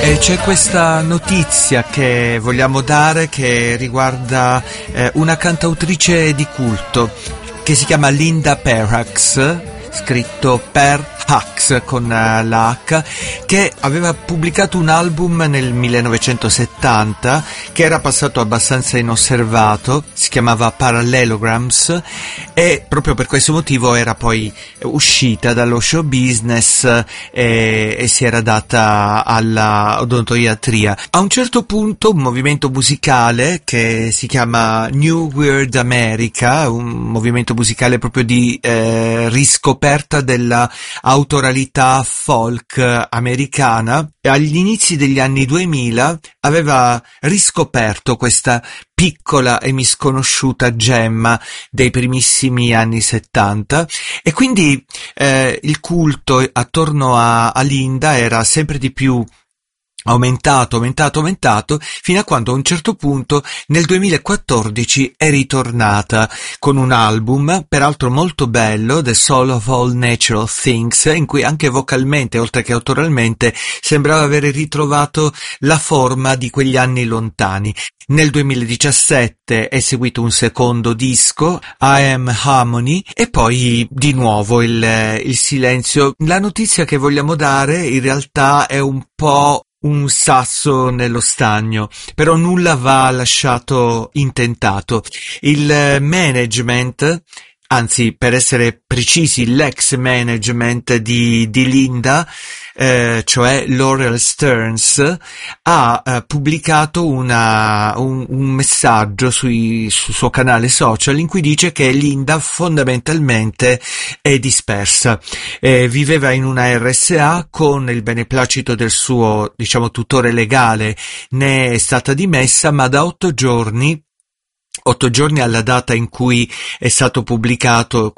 C'è questa notizia che vogliamo dare che riguarda una cantautrice di culto che si chiama Linda Perhacs, scritto Perhacs con la H, che aveva pubblicato un album nel 1970 che era passato abbastanza inosservato, si chiamava Parallelograms, e proprio per questo motivo era poi uscita dallo show business e si era data alla odontoiatria. A un certo punto un movimento musicale che si chiama New Weird America, un movimento musicale proprio di riscoperta della autoralità folk americana, agli inizi degli anni 2000 aveva riscoperto questa piccola e misconosciuta gemma dei primissimi anni 70, e quindi il culto attorno a Linda era sempre di più aumentato, fino a quando a un certo punto nel 2014 è ritornata con un album, peraltro molto bello, The Soul of All Natural Things, in cui anche vocalmente, oltre che autoralmente, sembrava avere ritrovato la forma di quegli anni lontani. Nel 2017 è seguito un secondo disco, I Am Harmony, e poi di nuovo il silenzio. La notizia che vogliamo dare in realtà è un po' un sasso nello stagno, però nulla va lasciato intentato. Il management, anzi per essere precisi l'ex management di Linda, cioè Laurel Stearns, ha pubblicato un messaggio sul suo canale social in cui dice che Linda fondamentalmente è dispersa. Viveva in una RSA con il beneplacito del suo, tutore legale, ne è stata dimessa, ma da 8 giorni alla data in cui è stato pubblicato